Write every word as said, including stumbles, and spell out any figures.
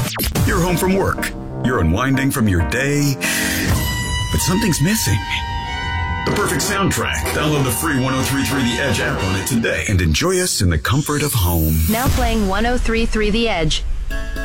You're home from work. You're unwinding from your day. But something's missing. The perfect soundtrack. Download the free one oh three point three The Edge app on it today and enjoy us in the comfort of home. Now playing one oh three point three The Edge.